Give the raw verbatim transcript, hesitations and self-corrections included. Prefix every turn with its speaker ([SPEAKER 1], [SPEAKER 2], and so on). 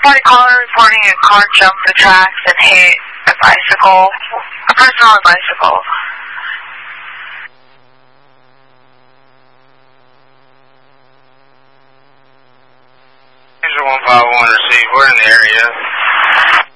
[SPEAKER 1] third-party caller reporting a car jumped the tracks and hit a bicycle, a person on a bicycle.
[SPEAKER 2] one five one received. We're in the area.